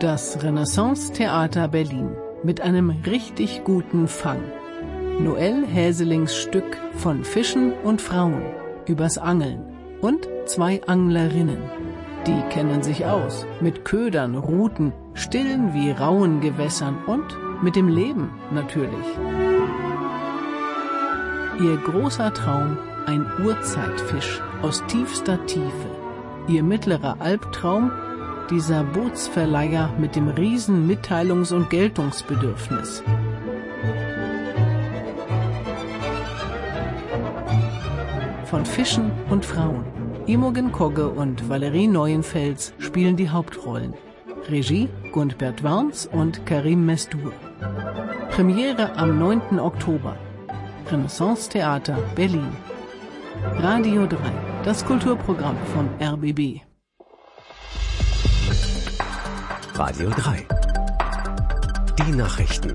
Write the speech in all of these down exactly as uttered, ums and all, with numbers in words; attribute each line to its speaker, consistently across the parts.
Speaker 1: Das Renaissance-Theater Berlin mit einem richtig guten Fang. Noel Häselings Stück von Fischen und Frauen übers Angeln und zwei Anglerinnen. Die kennen sich aus mit Ködern, Ruten, stillen wie rauen Gewässern und mit dem Leben natürlich. Ihr großer Traum, ein Urzeitfisch aus tiefster Tiefe. Ihr mittlerer Albtraum, dieser Bootsverleiher mit dem riesen Mitteilungs- und Geltungsbedürfnis. Von Fischen und Frauen. Imogen Kogge und Valerie Neuenfels spielen die Hauptrollen. Regie Gundbert Warns und Karim Mesdur. Premiere am neunten Oktober. Renaissance Theater Berlin. Radio drei, das Kulturprogramm vom R B B.
Speaker 2: Radio drei. Die Nachrichten.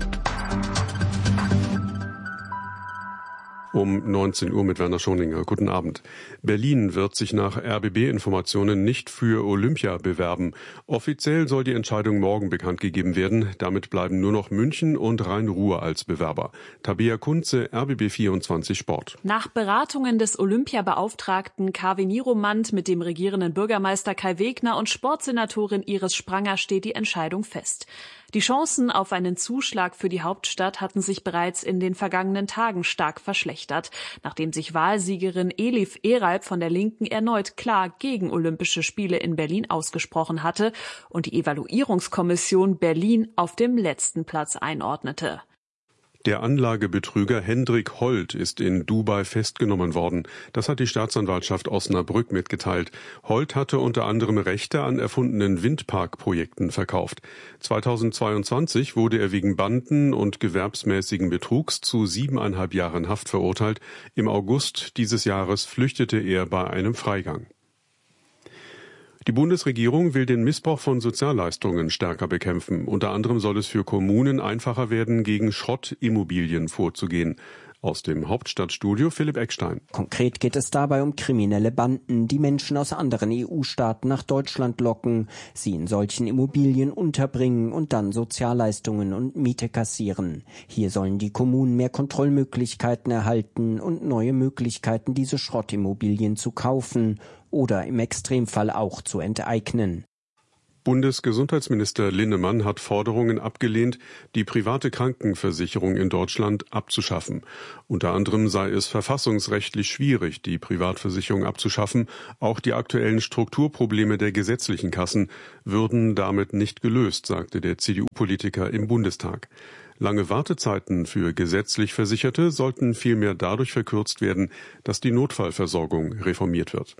Speaker 3: Um neunzehn Uhr mit Werner Schoninger. Guten Abend. Berlin wird sich nach R B B-Informationen nicht für Olympia bewerben. Offiziell soll die Entscheidung morgen bekannt gegeben werden. Damit bleiben nur noch München und Rhein-Ruhr als Bewerber. Tabea Kunze, R B B vierundzwanzig Sport.
Speaker 4: Nach Beratungen des Olympiabeauftragten Kaveh Niromand mit dem regierenden Bürgermeister Kai Wegner und Sportsenatorin Iris Spranger steht die Entscheidung fest. Die Chancen auf einen Zuschlag für die Hauptstadt hatten sich bereits in den vergangenen Tagen stark verschlechtert, nachdem sich Wahlsiegerin Elif Eralp von der Linken erneut klar gegen Olympische Spiele in Berlin ausgesprochen hatte und die Evaluierungskommission Berlin auf dem letzten Platz einordnete.
Speaker 3: Der Anlagebetrüger Hendrik Holt ist in Dubai festgenommen worden. Das hat die Staatsanwaltschaft Osnabrück mitgeteilt. Holt hatte unter anderem Rechte an erfundenen Windparkprojekten verkauft. zweitausendzweiundzwanzig wurde er wegen Banden- und gewerbsmäßigen Betrugs zu siebeneinhalb Jahren Haft verurteilt. Im August dieses Jahres flüchtete er bei einem Freigang. Die Bundesregierung will den Missbrauch von Sozialleistungen stärker bekämpfen. Unter anderem soll es für Kommunen einfacher werden, gegen Schrottimmobilien vorzugehen. Aus dem Hauptstadtstudio Philipp Eckstein.
Speaker 5: Konkret geht es dabei um kriminelle Banden, die Menschen aus anderen E U-Staaten nach Deutschland locken, sie in solchen Immobilien unterbringen und dann Sozialleistungen und Miete kassieren. Hier sollen die Kommunen mehr Kontrollmöglichkeiten erhalten und neue Möglichkeiten, diese Schrottimmobilien zu kaufen oder im Extremfall auch zu enteignen.
Speaker 3: Bundesgesundheitsminister Linnemann hat Forderungen abgelehnt, die private Krankenversicherung in Deutschland abzuschaffen. Unter anderem sei es verfassungsrechtlich schwierig, die Privatversicherung abzuschaffen. Auch die aktuellen Strukturprobleme der gesetzlichen Kassen würden damit nicht gelöst, sagte der C D U-Politiker im Bundestag. Lange Wartezeiten für gesetzlich Versicherte sollten vielmehr dadurch verkürzt werden, dass die Notfallversorgung reformiert wird.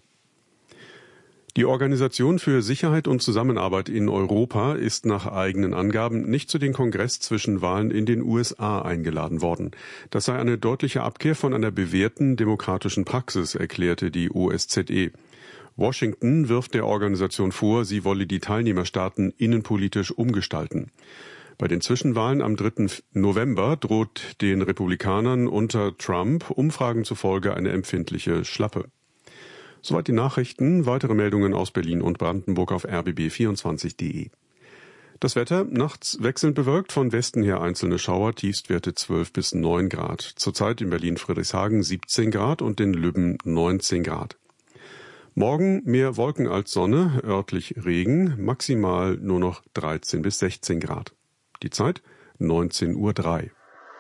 Speaker 3: Die Organisation für Sicherheit und Zusammenarbeit in Europa ist nach eigenen Angaben nicht zu den Kongress-Zwischenwahlen in den U S A eingeladen worden. Das sei eine deutliche Abkehr von einer bewährten demokratischen Praxis, erklärte die O S Z E. Washington wirft der Organisation vor, sie wolle die Teilnehmerstaaten innenpolitisch umgestalten. Bei den Zwischenwahlen am dritten November droht den Republikanern unter Trump Umfragen zufolge eine empfindliche Schlappe. Soweit die Nachrichten. Weitere Meldungen aus Berlin und Brandenburg auf r b b vierundzwanzig punkt d e. Das Wetter, nachts wechselnd bewölkt, von Westen her einzelne Schauer, Tiefstwerte zwölf bis neun Grad. Zurzeit in Berlin-Friedrichshagen siebzehn Grad und in Lübben neunzehn Grad. Morgen mehr Wolken als Sonne, örtlich Regen, maximal nur noch dreizehn bis sechzehn Grad. Die Zeit neunzehn Uhr drei.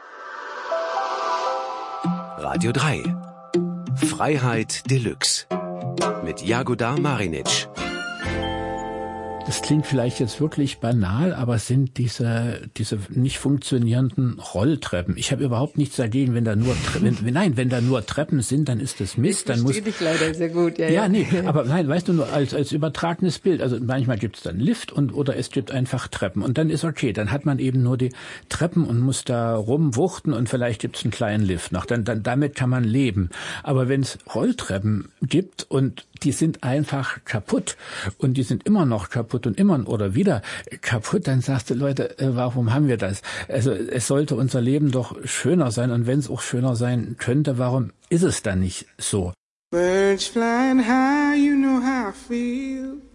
Speaker 2: Radio drei. Freiheit Deluxe. Mit Jagoda Marinic.
Speaker 6: Das klingt vielleicht jetzt wirklich banal, aber es sind diese diese nicht funktionierenden Rolltreppen. Ich habe überhaupt nichts dagegen, wenn da nur wenn, nein, wenn da nur Treppen sind, dann ist das Mist. Dann muss
Speaker 7: ich dich leider sehr gut. Ja,
Speaker 6: ja,
Speaker 7: ja,
Speaker 6: nee, aber nein, weißt du, nur als als übertragenes Bild. Also manchmal gibt es dann Lift und oder es gibt einfach Treppen und dann ist okay. Dann hat man eben nur die Treppen und muss da rumwuchten und vielleicht gibt es einen kleinen Lift noch. Dann dann damit kann man leben. Aber wenn es Rolltreppen gibt und die sind einfach kaputt und die sind immer noch kaputt und immer oder wieder kaputt, dann sagst du, Leute, warum haben wir das? Also es sollte unser Leben doch schöner sein und wenn es auch schöner sein könnte, warum ist es dann nicht so?
Speaker 8: Birds flying high, you know how I feel.